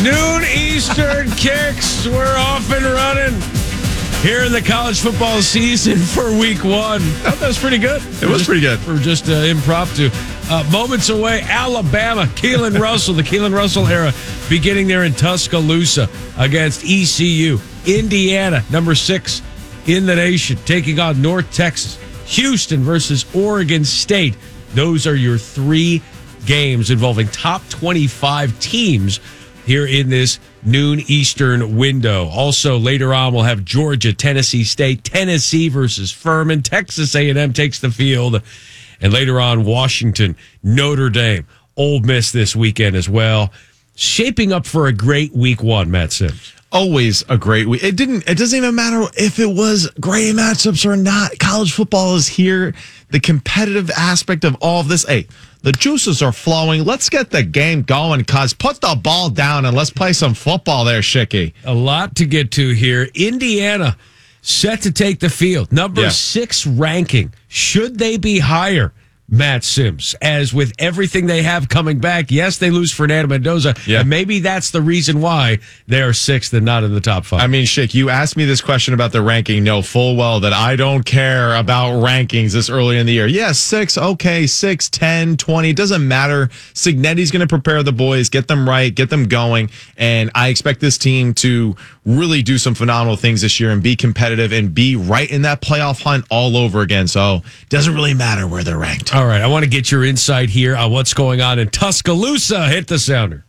Noon Eastern kicks. We're off and running here in the college football season for week one. That was pretty good. It was pretty good. For just impromptu. Moments away, Alabama, Keelan Russell, the Keelan Russell era, beginning there in Tuscaloosa against ECU. Indiana, number 6 in the nation, taking on North Texas. Houston versus Oregon State. Those are your 3 games involving top 25 teams here in this noon Eastern window. Also, later on, we'll have Georgia, Tennessee State, Tennessee versus Furman. Texas A&M takes the field. And later on, Washington, Notre Dame, Ole Miss this weekend as well. Shaping up for a great week one, Matt Sims. Always a great week. It doesn't even matter if it was great matchups or not. College football is here. The competitive aspect of all of this. Hey, the juices are flowing. Let's get the game going, cuz. Put the ball down and let's play some football there, Shicky. A lot to get to here. Indiana set to take the field. Number 6 ranking. Should they be higher? Matt Sims, as with everything they have coming back, yes, they lose Fernando Mendoza, and maybe that's the reason why they are 6th and not in the top 5. I mean, Schick, you asked me this question about the ranking. Know full well that I don't care about rankings this early in the year. Yes, 6, okay, 6, 10, 20, doesn't matter. Signetti's going to prepare the boys, get them right, get them going, and I expect this team to really do some phenomenal things this year and be competitive and be right in that playoff hunt all over again. So it doesn't really matter where they're ranked. All right, I want to get your insight here on what's going on in Tuscaloosa. Hit the sounder.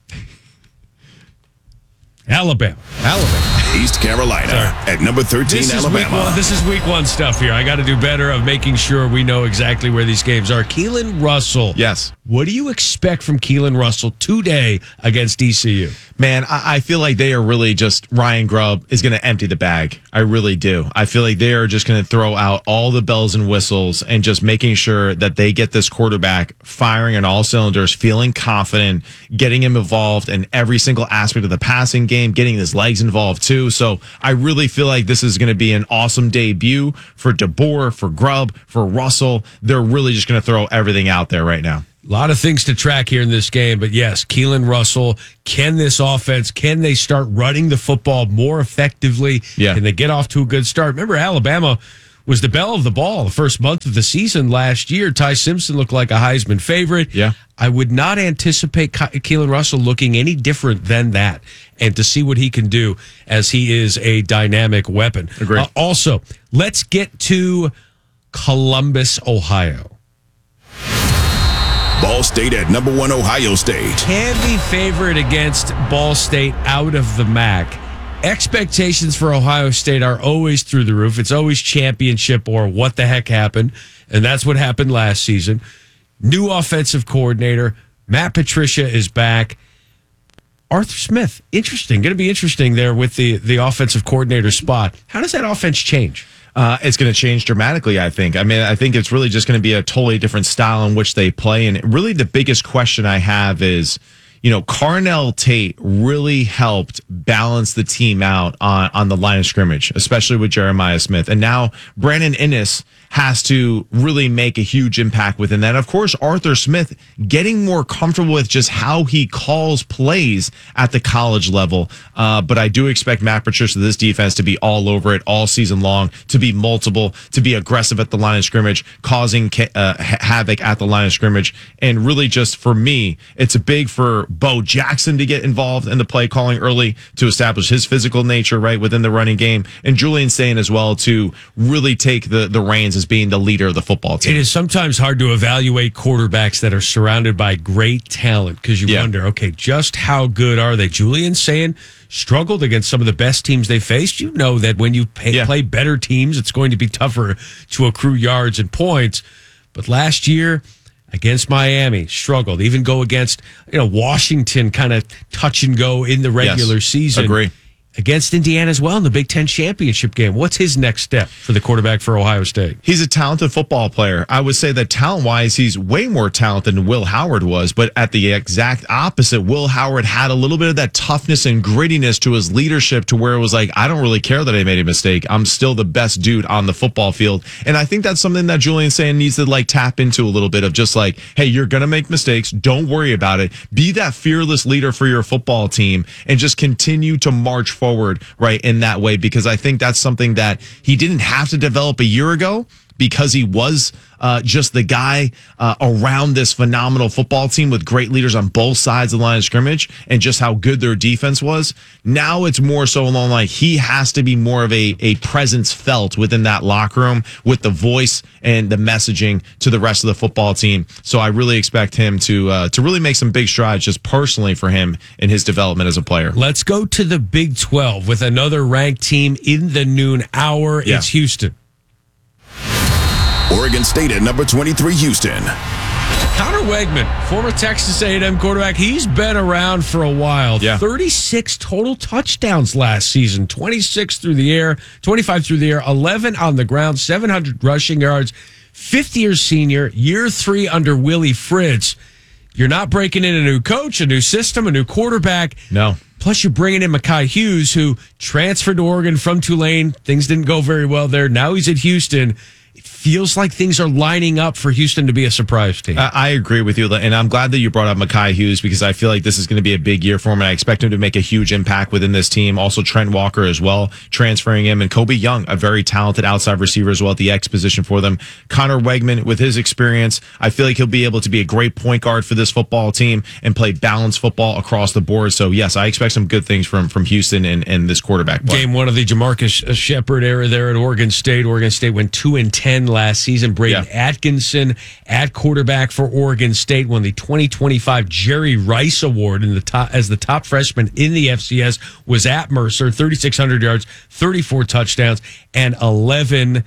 Alabama. East Carolina at number 13, Alabama. This is week one stuff here. I got to do better of making sure we know exactly where these games are. Keelan Russell. Yes. What do you expect from Keelan Russell today against ECU? Man, I feel like they are really just, Ryan Grubb is going to empty the bag. I really do. I feel like they are just going to throw out all the bells and whistles and just making sure that they get this quarterback firing on all cylinders, feeling confident, getting him involved in every single aspect of the passing game, getting his legs involved too. So I really feel like this is going to be an awesome debut for DeBoer, for Grubb, for Russell. They're really just going to throw everything out there right now. A lot of things to track here in this game, but yes, Keelan Russell, can this offense, can they start running the football more effectively? Yeah. Can they get off to a good start? Remember, Alabama was the belle of the ball the first month of the season last year. Ty Simpson looked like a Heisman favorite. Yeah. I would not anticipate Keelan Russell looking any different than that, and to see what he can do as he is a dynamic weapon. Agreed. Also, let's get to Columbus, Ohio. Ball State at number 1, Ohio State. Can be favored against Ball State out of the MAC. Expectations for Ohio State are always through the roof. It's always championship or what the heck happened. And that's what happened last season. New offensive coordinator. Matt Patricia is back. Arthur Smith, interesting. Going to be interesting there with the offensive coordinator spot. How does that offense change? It's going to change dramatically, I think. I mean, I think it's really just going to be a totally different style in which they play. And really the biggest question I have is, you know, Carnell Tate really helped balance the team out on the line of scrimmage, especially with Jeremiah Smith. And now Brandon Inniss has to really make a huge impact within that. Of course, Arthur Smith getting more comfortable with just how he calls plays at the college level. But I do expect Matt Patricia, this defense, to be all over it all season long, to be multiple, to be aggressive at the line of scrimmage, causing havoc at the line of scrimmage. And really just for me, it's a big for Bo Jackson to get involved in the play calling early to establish his physical nature right within the running game. And Julian Sain as well to really take the reins as being the leader of the football team. It is sometimes hard to evaluate quarterbacks that are surrounded by great talent because you wonder, okay, just how good are they? Julian Sain struggled against some of the best teams they faced. You know that when you play better teams, it's going to be tougher to accrue yards and points. But last year against Miami, struggled. Even go against Washington, kind of touch and go in the regular season. Agree. against Indiana as well in the Big Ten championship game. What's his next step for the quarterback for Ohio State? He's a talented football player. I would say that talent-wise, he's way more talented than Will Howard was, but at the exact opposite, Will Howard had a little bit of that toughness and grittiness to his leadership to where it was like, I don't really care that I made a mistake. I'm still the best dude on the football field. And I think that's something that Julian Sayin needs to like tap into a little bit of just like, hey, you're going to make mistakes. Don't worry about it. Be that fearless leader for your football team and just continue to march forward, right, in that way, because I think that's something that he didn't have to develop a year ago because he was just the guy around this phenomenal football team with great leaders on both sides of the line of scrimmage and just how good their defense was. Now it's more so along like he has to be more of a presence felt within that locker room with the voice and the messaging to the rest of the football team. So I really expect him to really make some big strides just personally for him in his development as a player. Let's go to the Big 12 with another ranked team in the noon hour. Yeah. It's Houston. Oregon State at number 23, Houston. Connor Wegman, former Texas A&M quarterback, he's been around for a while. Yeah. 36 total touchdowns last season, 26 through the air, 25 through the air, 11 on the ground, 700 rushing yards, fifth-year senior, year 3 under Willie Fritz. You're not breaking in a new coach, a new system, a new quarterback. No. Plus, you're bringing in Mekhi Hughes, who transferred to Oregon from Tulane. Things didn't go very well there. Now he's at Houston. It feels like things are lining up for Houston to be a surprise team. I agree with you, and I'm glad that you brought up Mekhi Hughes because I feel like this is going to be a big year for him, and I expect him to make a huge impact within this team. Also, Trent Walker as well, transferring him, and Kobe Young, a very talented outside receiver as well at the X position for them. Connor Wegman, with his experience, I feel like he'll be able to be a great point guard for this football team and play balanced football across the board. So, yes, I expect some good things from Houston and this quarterback play. Game 1 of the Jamarcus Shepard era there at Oregon State. Oregon State went 2-10 last season. Braden Atkinson at quarterback for Oregon State won the 2025 Jerry Rice Award in the top as the top freshman in the FCS. Was at Mercer, 3,600 yards, 34 touchdowns, and 11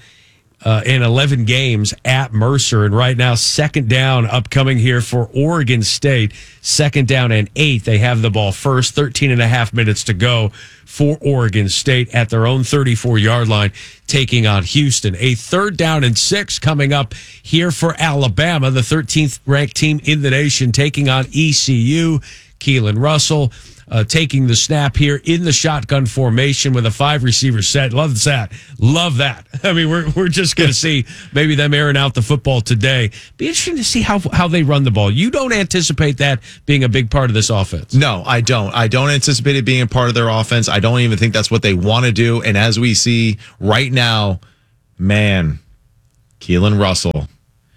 games at Mercer. And right now, second down upcoming here for Oregon State. Second down and 8. They have the ball first. 13 and a half minutes to go for Oregon State at their own 34-yard line, taking on Houston. A third down and 6 coming up here for Alabama, the 13th ranked team in the nation, taking on ECU. Keelan Russell taking the snap here in the shotgun formation with a 5-receiver set. Love that. Love that. I mean, we're just going to see maybe them airing out the football today. Be interesting to see how they run the ball. You don't anticipate that being a big part of this offense. No, I don't. I don't anticipate it being a part of their offense. I don't even think that's what they want to do. And as we see right now, man, Keelan Russell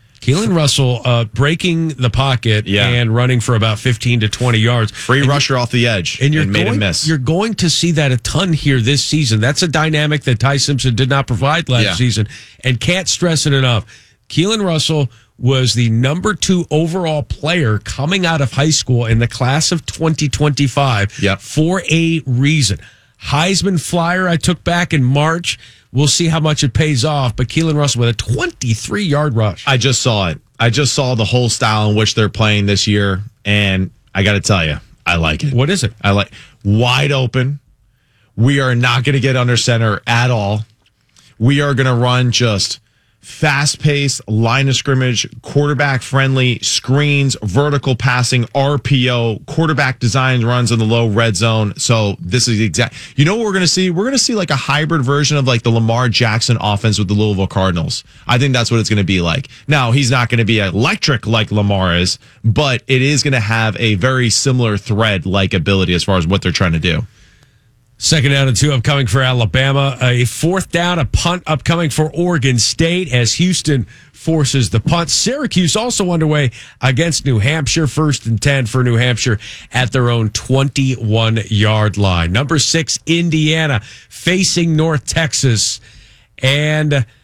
breaking the pocket and running for about 15 to 20 yards. Free rusher off the edge and made a miss. You're going to see that a ton here this season. That's a dynamic that Ty Simpson did not provide last season, and can't stress it enough. Keelan Russell was the number 2 overall player coming out of high school in the class of 2025 for a reason. Heisman flyer I took back in March. We'll see how much it pays off, but Keelan Russell with a 23-yard rush. I just saw it. I just saw the whole style in which they're playing this year, and I got to tell you, I like it. What is it? I like wide open. We are not going to get under center at all. We are going to run just fast-paced, line of scrimmage, quarterback-friendly screens, vertical passing, RPO, quarterback design runs in the low red zone. So this is exact. You know what we're going to see? We're going to see like a hybrid version of like the Lamar Jackson offense with the Louisville Cardinals. I think that's what it's going to be like. Now, he's not going to be electric like Lamar is, but it is going to have a very similar thread-like ability as far as what they're trying to do. Second down and 2 upcoming for Alabama. A fourth down, a punt upcoming for Oregon State as Houston forces the punt. Syracuse also underway against New Hampshire. 1st and 10 for New Hampshire at their own 21-yard line. Number 6, Indiana facing North Texas. And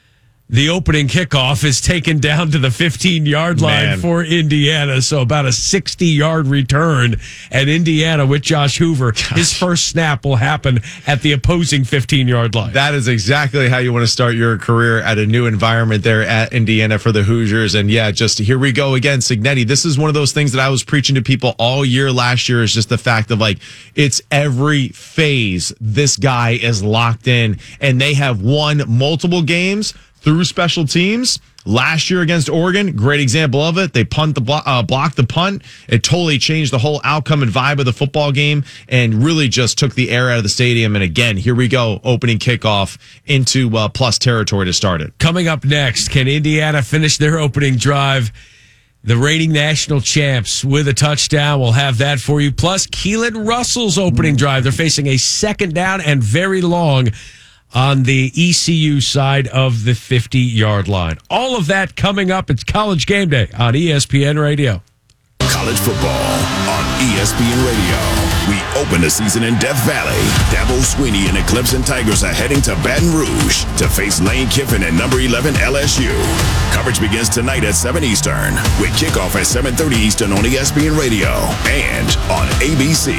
The opening kickoff is taken down to the 15-yard line for Indiana. So about a 60-yard return at Indiana with Josh Hoover. His first snap will happen at the opposing 15-yard line. That is exactly how you want to start your career, at a new environment there at Indiana for the Hoosiers. And yeah, just here we go again, Cignetti. This is one of those things that I was preaching to people all year last year, is just the fact of like, it's every phase this guy is locked in, and they have won multiple games through special teams. Last year against Oregon, great example of it. They blocked the punt. It totally changed the whole outcome and vibe of the football game, and really just took the air out of the stadium. And again, here we go, opening kickoff into plus territory to start it. Coming up next, can Indiana finish their opening drive? The reigning national champs with a touchdown. We'll have that for you. Plus, Keelan Russell's opening drive. They're facing a second down and very long on the ECU side of the 50-yard line. All of that coming up. It's College Game Day on ESPN Radio. College football on ESPN Radio. We open the season in Death Valley. Dabo Swinney and the Clemson Tigers are heading to Baton Rouge to face Lane Kiffin and number 11 LSU. Coverage begins tonight at 7 Eastern with kickoff at 7:30 Eastern on ESPN Radio and on ABC.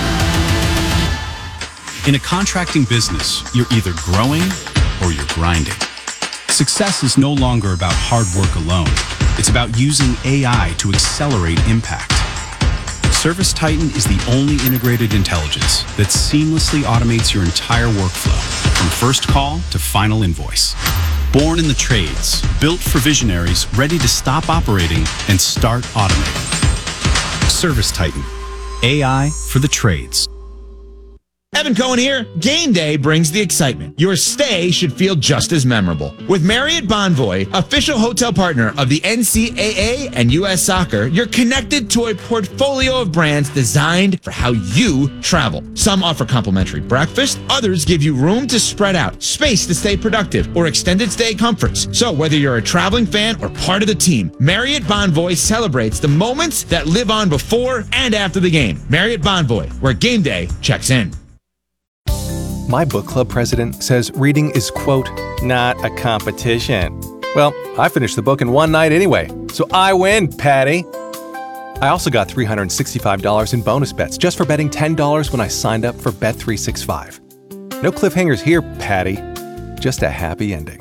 In a contracting business, you're either growing or you're grinding. Success is no longer about hard work alone. It's about using AI to accelerate impact. ServiceTitan is the only integrated intelligence that seamlessly automates your entire workflow, from first call to final invoice. Born in the trades, built for visionaries ready to stop operating and start automating. ServiceTitan, AI for the trades. Evan Cohen here. Game day brings the excitement. Your stay should feel just as memorable. With Marriott Bonvoy, official hotel partner of the NCAA and U.S. Soccer, you're connected to a portfolio of brands designed for how you travel. Some offer complimentary breakfast, others give you room to spread out, space to stay productive, or extended stay comforts. So whether you're a traveling fan or part of the team, Marriott Bonvoy celebrates the moments that live on before and after the game. Marriott Bonvoy, where game day checks in. My book club president says reading is, quote, not a competition. Well, I finished the book in one night anyway, so I win, Patty. I also got $365 in bonus bets just for betting $10 when I signed up for Bet365. No cliffhangers here, Patty. Just a happy ending.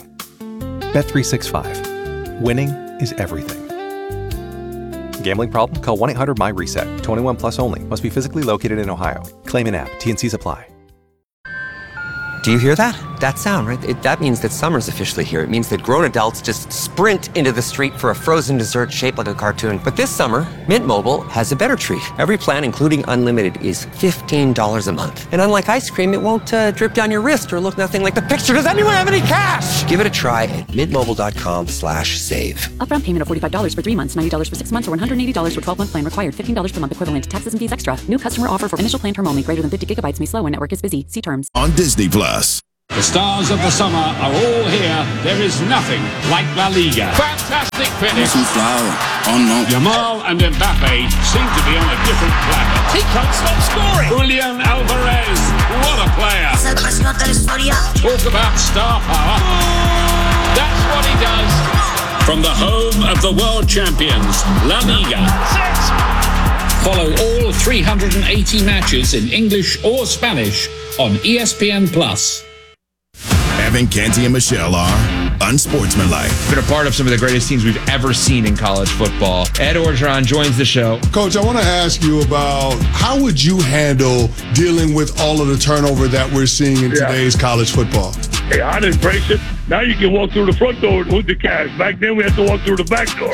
Bet365. Winning is everything. Gambling problem? Call 1-800-MY-RESET. 21 plus only. Must be physically located in Ohio. Claim in app. T&Cs apply. Do you hear that? That sound, right? That means that summer's officially here. It means that grown adults just sprint into the street for a frozen dessert shaped like a cartoon. But this summer, Mint Mobile has a better treat. Every plan, including unlimited, is $15 a month. And unlike ice cream, it won't drip down your wrist or look nothing like the picture. Does anyone have any cash? Give it a try at mintmobile.com/save. Upfront payment of $45 for 3 months, $90 for 6 months, or $180 for 12-month plan required. $15 per month equivalent. Taxes and fees extra. New customer offer for initial plan term only. Greater than 50 gigabytes may slow when network is busy. See terms. On Disney Plus. The stars of the summer are all here. There is nothing like La Liga. Fantastic finish. Yamal and Mbappe seem to be on a different planet. He can't stop scoring. Julian Alvarez, what a player. Talk about star power. That's what he does. From the home of the world champions, La Liga. Follow all 380 matches in English or Spanish on ESPN Plus. Evan, Canty, and Michelle are unsportsmanlike. Been a part of some of the greatest teams we've ever seen in college football. Ed Orgeron joins the show. Coach, I want to ask you about how would you handle dealing with all of the turnover that we're seeing in today's college football? Hey, I'd embrace it. Now you can walk through the front door with the cash. Back then we had to walk through the back door.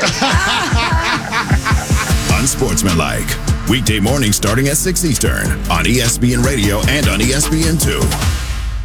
Unsportsmanlike. Weekday morning starting at 6 Eastern on ESPN Radio and on ESPN2.